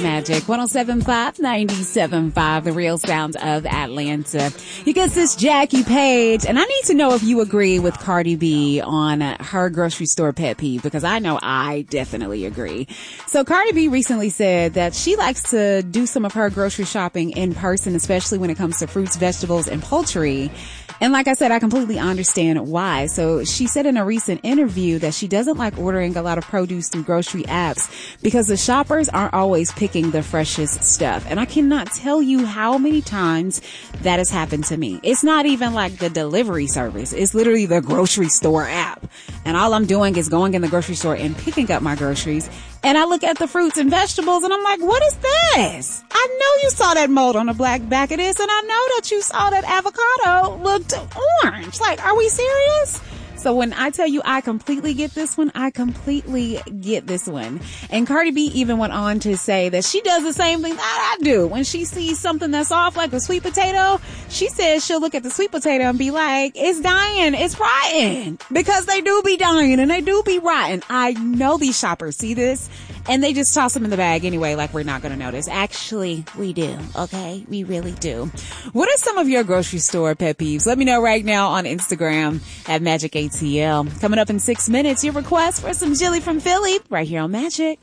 Magic 107.5, 97.5, the real sound of Atlanta. You guess this Jackie Page, and I need to know if you agree with Cardi B on her grocery store pet peeve, because I know I definitely agree. So Cardi B recently said that she likes to do some of her grocery shopping in person, especially when it comes to fruits, vegetables, and poultry. And like I said, I completely understand why. So she said in a recent interview that she doesn't like ordering a lot of produce through grocery apps because the shoppers aren't always picking the freshest stuff. And I cannot tell you how many times that has happened to me. It's not even like the delivery service. It's literally the grocery store app. And all I'm doing is going in the grocery store and picking up my groceries. And I look at the fruits and vegetables and I'm like, what is this? I know you saw that mold on the black back of this, and I know that you saw that avocado looked orange. Like, are we serious? So when I tell you I completely get this one, I completely get this one. And Cardi B even went on to say that she does the same thing that I do. When she sees something that's off, like a sweet potato, she says she'll look at the sweet potato and be like, it's dying, it's rotten. Because they do be dying and they do be rotten. I know these shoppers see this and they just toss them in the bag anyway, like we're not going to notice. Actually, we do, okay? We really do. What are some of your grocery store pet peeves? Let me know right now on Instagram at MagicATL. Coming up in 6 minutes, your request for some Jilly from Philly right here on Magic.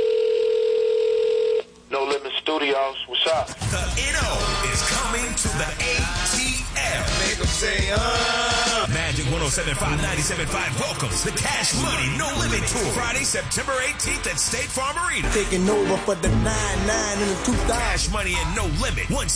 No Limit Studios, what's up? The NO is coming to the ATL. Make them say, Magic 107.5, 97.5 welcomes the Cash Money No Limit Tour. Friday, September 18th at State Farm Arena. Taking over for the 9-9 and the 2000. Cash Money and No Limit. One